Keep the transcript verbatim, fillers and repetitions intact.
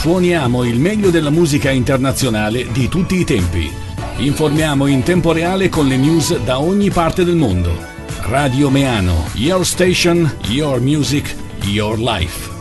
Suoniamo il meglio della musica internazionale di tutti i tempi. Informiamo in tempo reale con le news da ogni parte del mondo. Radio Meano, your station, your music, your life.